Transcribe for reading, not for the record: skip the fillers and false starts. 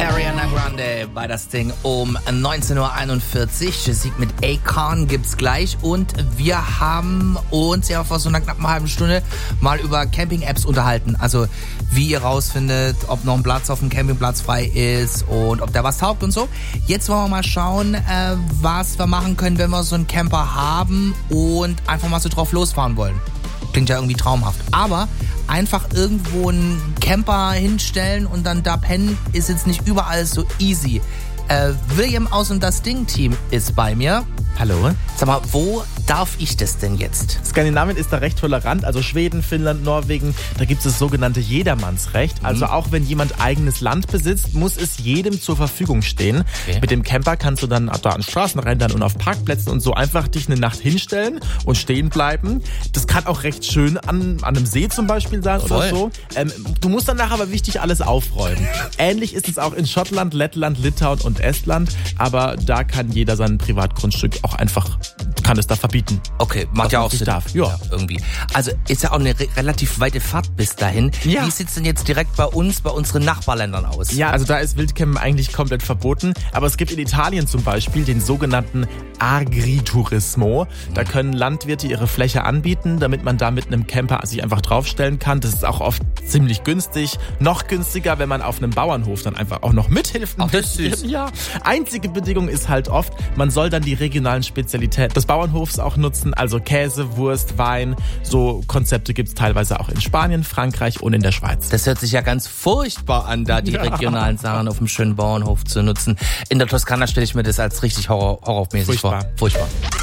Ariana Grande bei das Ding um 19.41 Uhr. Sieg mit Akon gibt's gleich. Und wir haben uns ja vor so einer knappen halben Stunde mal über Camping-Apps unterhalten. Also wie ihr rausfindet, ob noch ein Platz auf dem Campingplatz frei ist und ob der was taugt und so. Jetzt wollen wir mal schauen, was wir machen können, wenn wir so einen Camper haben und einfach mal so drauf losfahren wollen. Klingt ja irgendwie traumhaft. Aber einfach irgendwo einen Camper hinstellen und dann da pennen, ist jetzt nicht überall so easy. William aus dem Das Ding-Team ist bei mir. Hallo. Sag mal, wo darf ich das denn jetzt? Skandinavien ist da recht tolerant, also Schweden, Finnland, Norwegen, da gibt es das sogenannte Jedermannsrecht. Also auch wenn jemand eigenes Land besitzt, muss es jedem zur Verfügung stehen. Okay. Mit dem Camper kannst du dann da an Straßenrändern und auf Parkplätzen und so einfach dich eine Nacht hinstellen und stehen bleiben. Das kann auch recht schön an einem See zum Beispiel sein. Voll. Oder so. Du musst danach aber wichtig alles aufräumen. Ähnlich ist es auch in Schottland, Lettland, Litauen und Estland, aber da kann jeder sein Privatgrundstück auch einfach, kann es da verbieten. Okay, macht ja auch Sinn. Ja, irgendwie. Also ist ja auch eine relativ weite Fahrt bis dahin. Ja. Wie sieht's denn jetzt direkt bei uns, bei unseren Nachbarländern aus? Ja, also da ist Wildcampen eigentlich komplett verboten. Aber es gibt in Italien zum Beispiel den sogenannten Agriturismo. Da können Landwirte ihre Fläche anbieten, damit man da mit einem Camper sich einfach draufstellen kann. Das ist auch oft ziemlich günstig. Noch günstiger, wenn man auf einem Bauernhof dann einfach auch noch mithilft. Ach, das ist süß. Ja. Einzige Bedingung ist halt oft, man soll dann die regionalen Spezialitäten des Bauernhofs auch nutzen. Also Käse, Wurst, Wein. So Konzepte gibt's teilweise auch in Spanien, Frankreich und in der Schweiz. Das hört sich ja ganz furchtbar an, da die regionalen Sachen auf dem schönen Bauernhof zu nutzen. In der Toskana stelle ich mir das als richtig horrormäßig vor. Furchtbar.